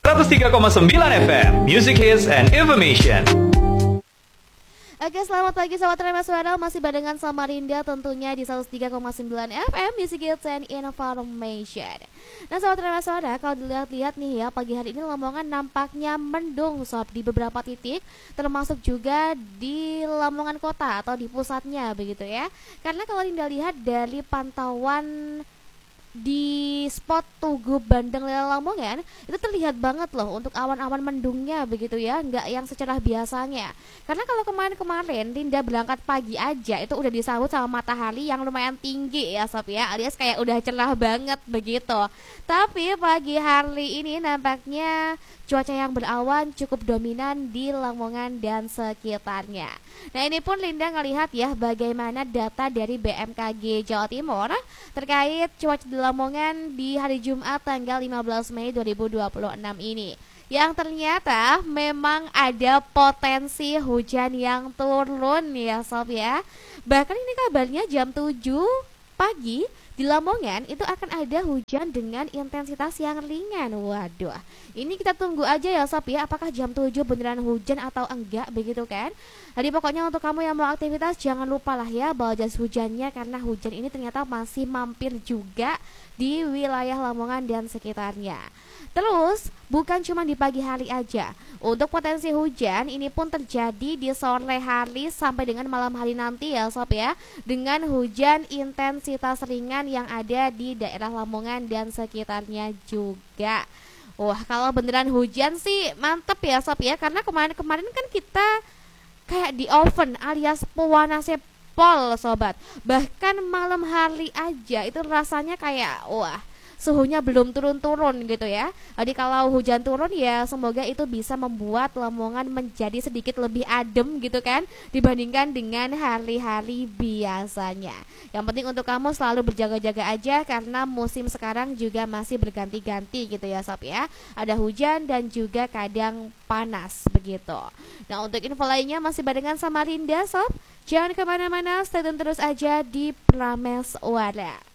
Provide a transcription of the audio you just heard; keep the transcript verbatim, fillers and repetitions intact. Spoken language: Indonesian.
seratus tiga koma sembilan F M, Music Hits and Information. Oke, selamat pagi sahabat Rema Suara. Masih barengan sama Rinda tentunya di seratus tiga koma sembilan F M Music Hits and Information. Nah sahabat Rema Suara, kalau dilihat-lihat nih ya, pagi hari ini Lamongan nampaknya mendung sob di beberapa titik, termasuk juga di Lamongan kota atau di pusatnya begitu ya. Karena kalau Rinda lihat dari pantauan di spot Tugu Bandeng Lele Lamongan itu terlihat banget loh untuk awan-awan mendungnya begitu ya, nggak yang secerah biasanya. Karena kalau kemarin-kemarin Dinda berangkat pagi aja itu udah disambut sama matahari yang lumayan tinggi ya sob ya, alias kayak udah cerah banget begitu. Tapi pagi hari ini nampaknya cuaca yang berawan cukup dominan di Lamongan dan sekitarnya. Nah ini pun Linda ngelihat ya bagaimana data dari B M K G Jawa Timur terkait cuaca di Lamongan di hari Jumat tanggal lima belas Mei dua ribu dua puluh enam ini, yang ternyata memang ada potensi hujan yang turun ya sob ya. Bahkan ini kabarnya jam tujuh pagi di Lamongan itu akan ada hujan dengan intensitas yang ringan. Waduh, ini kita tunggu aja ya sob ya, apakah jam tujuh beneran hujan atau enggak begitu kan. Jadi pokoknya untuk kamu yang mau aktivitas jangan lupa lah ya bawa jas hujannya, karena hujan ini ternyata masih mampir juga di wilayah Lamongan dan sekitarnya. Terus bukan cuma di pagi hari aja, untuk potensi hujan ini pun terjadi di sore hari sampai dengan malam hari nanti ya sob ya, dengan hujan intensitas ringan yang ada di daerah Lamongan dan sekitarnya juga. Wah kalau beneran hujan sih mantep ya sob ya, karena kemarin-kemarin kan kita kayak di oven alias pewanasnya pol sobat. Bahkan malam hari aja itu rasanya kayak wah suhunya belum turun-turun gitu ya. Jadi kalau hujan turun ya semoga itu bisa membuat Lamongan menjadi sedikit lebih adem gitu kan, dibandingkan dengan hari-hari biasanya. Yang penting untuk kamu selalu berjaga-jaga aja, karena musim sekarang juga masih berganti-ganti gitu ya sob ya. Ada hujan dan juga kadang panas begitu. Nah untuk info lainnya masih barengan sama Rinda sob. Jangan kemana-mana, stay tune terus aja di Prames Wara.